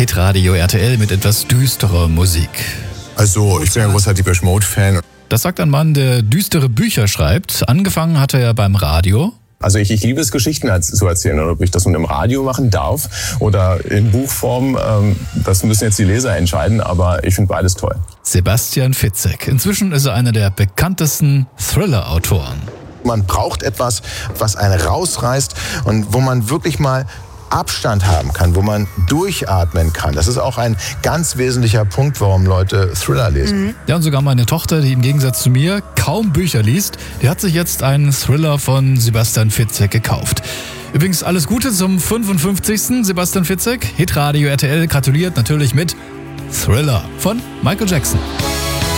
Hitradio RTL mit etwas düsterer Musik. Also, ich bin ein großer Depeche Mode-Fan. Das sagt ein Mann, der düstere Bücher schreibt. Angefangen hat er ja beim Radio. Also ich liebe es, Geschichten zu erzählen. Und ob ich das nun im Radio machen darf oder in Buchform, das müssen jetzt die Leser entscheiden. Aber ich finde beides toll. Sebastian Fitzek. Inzwischen ist er einer der bekanntesten Thriller-Autoren. Man braucht etwas, was einen rausreißt und wo man wirklich mal Abstand haben kann, wo man durchatmen kann. Das ist auch ein ganz wesentlicher Punkt, warum Leute Thriller lesen. Ja, und sogar meine Tochter, die im Gegensatz zu mir kaum Bücher liest, die hat sich jetzt einen Thriller von Sebastian Fitzek gekauft. Übrigens alles Gute zum 55. Sebastian Fitzek. Hitradio RTL gratuliert natürlich mit Thriller von Michael Jackson.